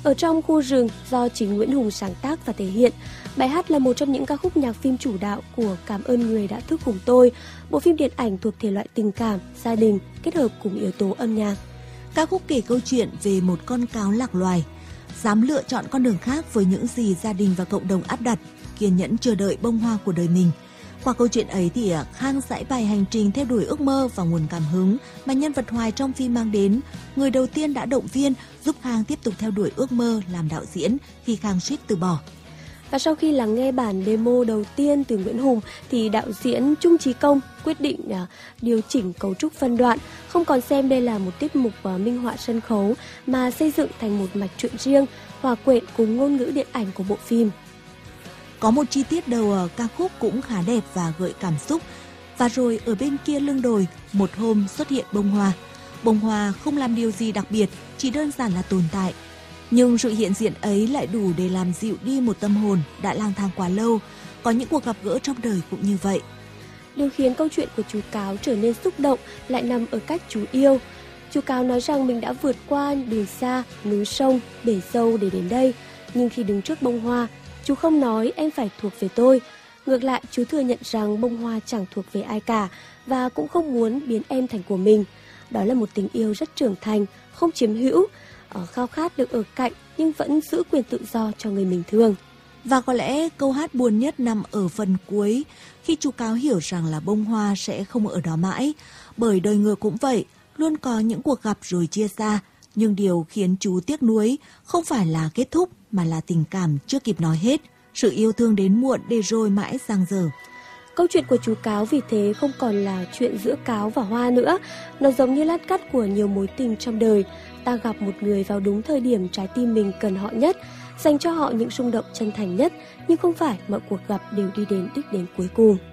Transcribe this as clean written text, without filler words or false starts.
Ở trong khu rừng do chính Nguyễn Hùng sáng tác và thể hiện, bài hát là một trong những ca khúc nhạc phim chủ đạo của Cảm ơn người đã thức cùng tôi, bộ phim điện ảnh thuộc thể loại tình cảm, gia đình kết hợp cùng yếu tố âm nhạc. Ca khúc kể câu chuyện về một con cáo lạc loài, dám lựa chọn con đường khác với những gì gia đình và cộng đồng áp đặt, kiên nhẫn chờ đợi bông hoa của đời mình. Qua câu chuyện ấy thì Khang giải bài hành trình theo đuổi ước mơ và nguồn cảm hứng mà nhân vật Hoài trong phim mang đến. Người đầu tiên đã động viên giúp Khang tiếp tục theo đuổi ước mơ làm đạo diễn khi Khang suýt từ bỏ. Và sau khi lắng nghe bản demo đầu tiên từ Nguyễn Hùng thì đạo diễn Trung Chí Công quyết định điều chỉnh cấu trúc phân đoạn, không còn xem đây là một tiết mục minh họa sân khấu mà xây dựng thành một mạch truyện riêng, hòa quyện cùng ngôn ngữ điện ảnh của bộ phim. Có một chi tiết đầu ca khúc cũng khá đẹp và gợi cảm xúc. Và rồi ở bên kia lưng đồi, một hôm xuất hiện bông hoa. Bông hoa không làm điều gì đặc biệt, chỉ đơn giản là tồn tại. Nhưng sự hiện diện ấy lại đủ để làm dịu đi một tâm hồn đã lang thang quá lâu. Có những cuộc gặp gỡ trong đời cũng như vậy. Điều khiến câu chuyện của chú Cáo trở nên xúc động lại nằm ở cách chú yêu. Chú Cáo nói rằng mình đã vượt qua đường xa, núi sông, bể dâu để đến đây. Nhưng khi đứng trước bông hoa, chú không nói em phải thuộc về tôi. Ngược lại, chú thừa nhận rằng bông hoa chẳng thuộc về ai cả và cũng không muốn biến em thành của mình. Đó là một tình yêu rất trưởng thành, không chiếm hữu, khao khát được ở cạnh nhưng vẫn giữ quyền tự do cho người mình thương. Và có lẽ câu hát buồn nhất nằm ở phần cuối, khi chú Cáo hiểu rằng là bông hoa sẽ không ở đó mãi. Bởi đời người cũng vậy, luôn có những cuộc gặp rồi chia xa. Nhưng điều khiến chú tiếc nuối không phải là kết thúc mà là tình cảm chưa kịp nói hết. Sự yêu thương đến muộn để rồi mãi dang dở. Câu chuyện của chú Cáo vì thế không còn là chuyện giữa Cáo và Hoa nữa. Nó giống như lát cắt của nhiều mối tình trong đời. Ta gặp một người vào đúng thời điểm trái tim mình cần họ nhất, dành cho họ những rung động chân thành nhất, nhưng không phải mọi cuộc gặp đều đi đến đích đến cuối cùng.